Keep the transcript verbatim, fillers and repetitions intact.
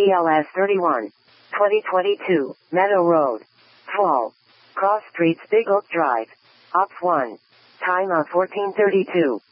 B L S thirty-one. twenty twenty-two, Meadow Road. twelve. Cross Streets, Big Oak Drive. Ops one. Time of fourteen thirty-two.